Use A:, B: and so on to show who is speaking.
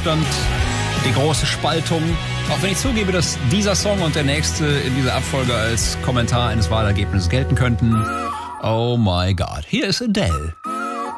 A: Deutschland die große Spaltung. Auch wenn ich zugebe, dass dieser Song und der nächste in dieser Abfolge als Kommentar eines Wahlergebnisses gelten könnten. Oh my God. Hier ist Adele.